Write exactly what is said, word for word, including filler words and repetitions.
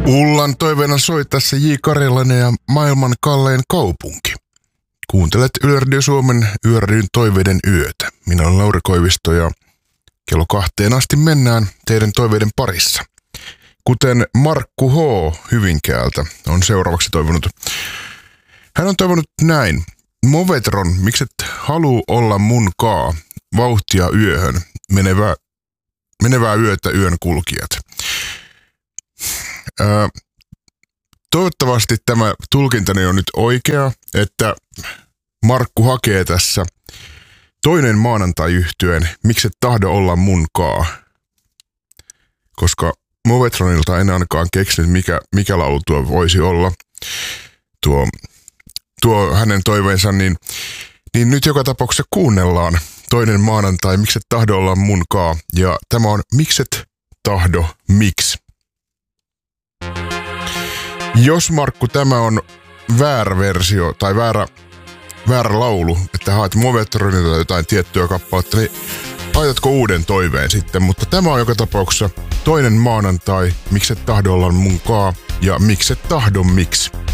Ullan toiveena soi tässä J. Karjalainen ja maailman kallein kaupunki. Kuuntelet Yle Radio Suomen Yöryn toiveiden yötä. Minä olen Lauri Koivisto ja kello kahteen asti mennään teidän toiveiden parissa. Kuten Markku H. Hyvinkäältä on seuraavaksi toivonut. Hän on toivonut näin. Movetron, mikset haluu olla mun kaa, vauhtia yöhön, menevää, menevää yötä yön kulkijat. Ää, toivottavasti tämä tulkintani on nyt oikea, että Markku hakee tässä toinen maanantai-yhtyeen, mikset tahdo olla mun kaa. Koska Movetronilta en ainakaan keksinyt, mikä, mikä laulu tuo voisi olla. Tuo, tuo hänen toiveensa, niin, niin nyt joka tapauksessa kuunnellaan toinen maanantai, mikset tahdo olla mun kaa. Ja tämä on mikset tahdo miksi. Jos Markku tämä on väärä versio tai väärä, väärä laulu, että haet Movetronilta jotain tiettyä kappaletta, niin laitatko uuden toiveen sitten, mutta tämä on joka tapauksessa toinen maanantai, mikset tahdo olla mun kaa ja mikset tahdo miksi.